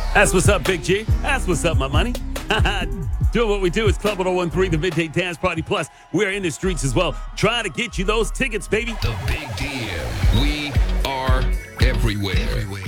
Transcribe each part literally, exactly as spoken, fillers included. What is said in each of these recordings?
That's what's up, Big G. That's what's up, my money. Doing what we do is Club one oh one point three, the Midday Dance Party. Plus, we're in the streets as well, trying to get you those tickets, baby. The Big D M. We are everywhere. Everywhere.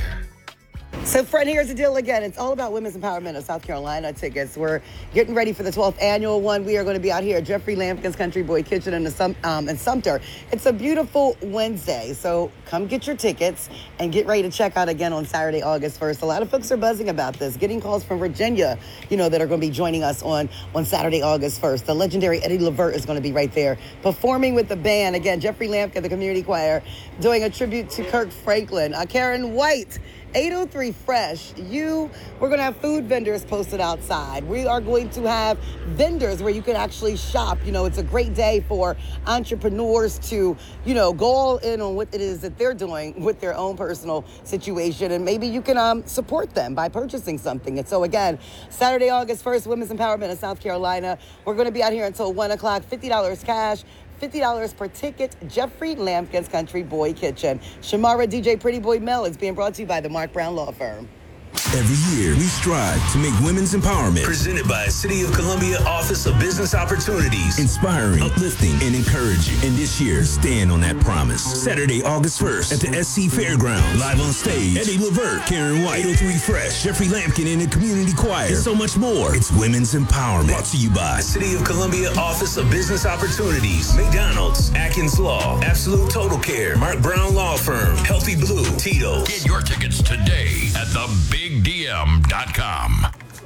So, friend, here's the deal again. It's all about women's empowerment of South Carolina tickets. We're getting ready for the twelfth annual one. We are going to be out here at Jeffrey Lampkin's Country Boy Kitchen in, the Sum- um, in Sumter. It's a beautiful Wednesday, so come get your tickets and get ready to check out again on Saturday, August first. A lot of folks are buzzing about this, getting calls from Virginia, you know, that are going to be joining us on, on Saturday, August first. The legendary Eddie Levert is going to be right there performing with the band. Again, Jeffrey Lampkin, the community choir, doing a tribute to Kirk Franklin. Uh, Karen White, eight oh three Fresh. You, we're going to have food vendors posted outside. We are going to have vendors where you can actually shop. You know, it's a great day for entrepreneurs to, you know, go all in on what it is that they're doing with their own personal situation. And maybe you can um, support them by purchasing something. And so, again, Saturday, August first, Women's Empowerment in South Carolina. We're going to be out here until one o'clock, fifty dollars cash. fifty dollars per ticket, Jeffrey Lampkin's Country Boy Kitchen. Shamara D J Pretty Boy Mel is being brought to you by the Mark Brown Law Firm. Every year, we strive to make women's empowerment presented by City of Columbia Office of Business Opportunities inspiring, uplifting, and encouraging. And this year, stand on that promise. Saturday, August first, at the S C Fairgrounds. Live on stage, Eddie Levert, Karen White, eight oh three Fresh, Jeffrey Lampkin, and the Community Choir, and so much more. It's women's empowerment. Brought to you by City of Columbia Office of Business Opportunities, McDonald's, Atkins Law, Absolute Total Care, Mark Brown Law Firm, Healthy Blue, Tito's. Get your tickets today at the big d m dot com.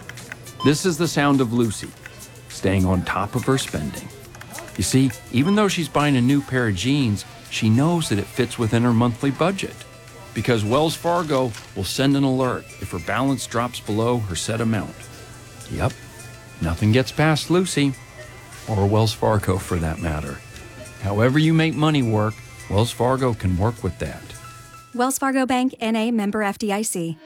This is the sound of Lucy, staying on top of her spending. You see, even though she's buying a new pair of jeans, she knows that it fits within her monthly budget. Because Wells Fargo will send an alert if her balance drops below her set amount. Yep, nothing gets past Lucy, or Wells Fargo for that matter. However you make money work, Wells Fargo can work with that. Wells Fargo Bank, N A, member F D I C.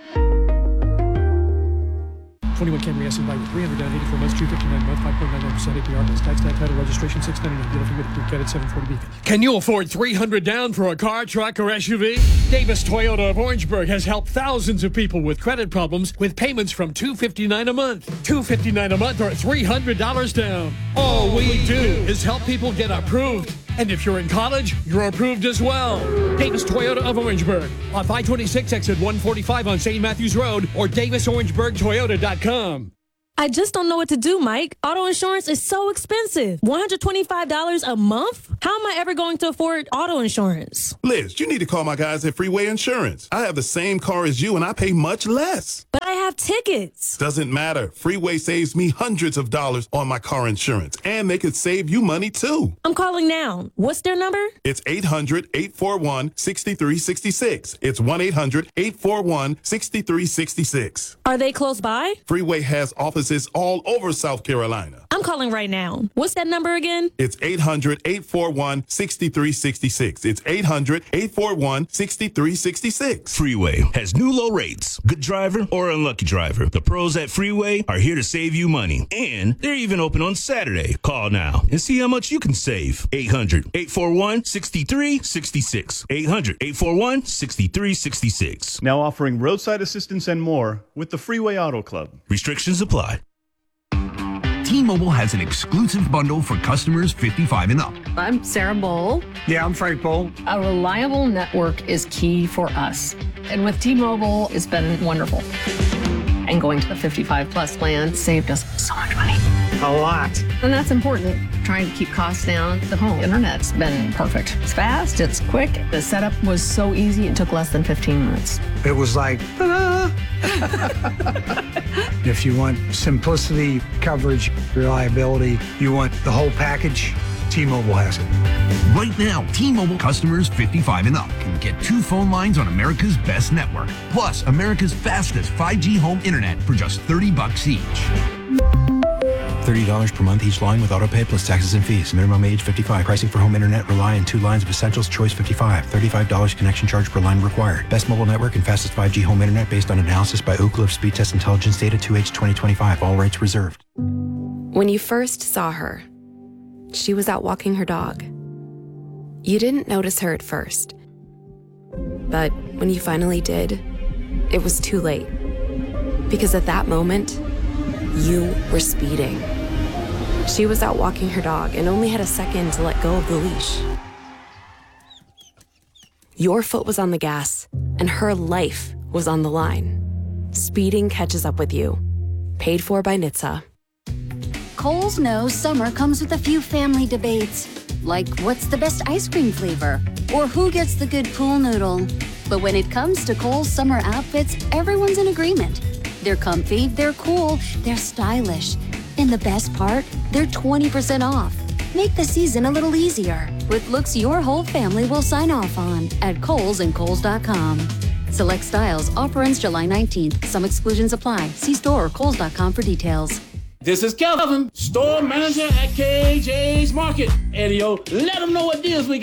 twenty-one Camry S U value three hundred down, eighty-four months, two fifty-nine a month, five point nine nine percent A P R plus tax, tax title, registration, six ninety-nine. Dealer from approved credit, seven forty B. Can you afford three hundred down for a car, truck, or S U V? Davis Toyota of Orangeburg has helped thousands of people with credit problems with payments from two fifty-nine a month, two fifty-nine a month, or three hundred dollars down. All we do is help people get approved. And if you're in college, you're approved as well. Davis Toyota of Orangeburg on five twenty-six exit one forty-five on Saint Matthews Road or davis orangeburg toyota dot com. I just don't know what to do, Mike. Auto insurance is so expensive. one hundred twenty-five dollars a month? How am I ever going to afford auto insurance? Liz, you need to call my guys at Freeway Insurance. I have the same car as you and I pay much less. But I have tickets. Doesn't matter. Freeway saves me hundreds of dollars on my car insurance, and they could save you money too. I'm calling now. What's their number? It's eight hundred, eight four one, six three six six. It's one eight hundred, eight four one, six three six six. Are they close by? Freeway has offices all over South Carolina. I'm calling right now. What's that number again? It's eight hundred, eight four one, six three six six. It's eight hundred, eight four one, six three six six. Freeway has new low rates. Good driver or unlucky driver, the pros at Freeway are here to save you money. And they're even open on Saturday. Call now and see how much you can save. eight hundred, eight four one, six three six six. eight hundred, eight four one, six three six six. Now offering roadside assistance and more with the Freeway Auto Club. Restrictions apply. T-Mobile has an exclusive bundle for customers fifty-five and up. I'm Sarah Bowl. Yeah, I'm Frank Bowl. A reliable network is key for us. And with T-Mobile, it's been wonderful. And going to the fifty-five plus plan saved us so much money. A lot. And that's important. Trying to keep costs down. The home internet's been perfect. It's fast, it's quick. The setup was so easy, it took less than fifteen minutes. It was like, ta-da! If you want simplicity, coverage, reliability, you want the whole package, T-Mobile has it. Right now, T-Mobile customers fifty-five and up can get two phone lines on America's best network, plus America's fastest five G home internet for just thirty bucks each. thirty dollars per month each line with autopay plus taxes and fees. Minimum age fifty-five. Pricing for home internet rely on two lines of Essentials Choice fifty-five. thirty-five dollars connection charge per line required. Best mobile network and fastest five G home internet based on analysis by Ookla of Speed Test Intelligence Data two H twenty twenty-five. All rights reserved. When you first saw her, she was out walking her dog. You didn't notice her at first. But when you finally did, it was too late. Because at that moment, you were speeding. She was out walking her dog and only had a second to let go of the leash. Your foot was on the gas, and her life was on the line. Speeding catches up with you. Paid for by N H T S A. Kohl's knows summer comes with a few family debates, like what's the best ice cream flavor, or who gets the good pool noodle. But when it comes to Kohl's summer outfits, everyone's in agreement. They're comfy, they're cool, they're stylish. And the best part, they're twenty percent off. Make the season a little easier with looks your whole family will sign off on at Kohl's and Kohl's dot com. Select styles. Offer ends July nineteenth. Some exclusions apply. See store or Kohl's dot com for details. This is Kelvin, store manager at K J's Market. Eddie, let them know what deals we